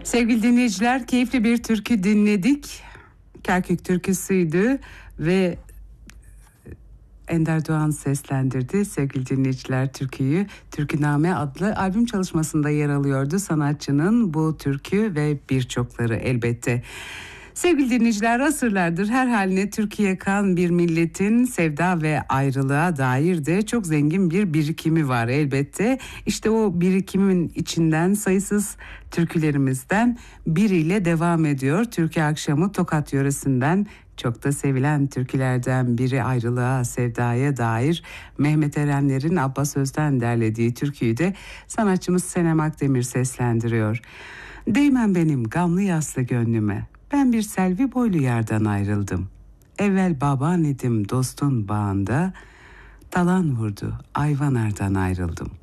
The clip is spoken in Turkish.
Sevgili dinleyiciler, keyifli bir türkü dinledik. Kerkük türküsüydü ve Ender Doğan seslendirdi. Sevgili dinleyiciler, türküyü Türküname adlı albüm çalışmasında yer alıyordu sanatçının bu türkü ve birçokları elbette. Sevgili dinleyiciler, asırlardır her haline Türkiye yakan bir milletin sevda ve ayrılığa dair de çok zengin bir birikimi var elbette. İşte o birikimin içinden sayısız türkülerimizden biriyle devam ediyor. Türkü akşamı Tokat yöresinden çok da sevilen türkülerden biri, ayrılığa, sevdaya dair Mehmet Erenler'in Abbas Öz'den derlediği türküyü de sanatçımız Senem Akdemir seslendiriyor. Değmen benim gamlı yaslı gönlüme, ben bir selvi boylu yardan ayrıldım. Evvel baban idim dostun bağında, talan vurdu ayvanardan ayrıldım.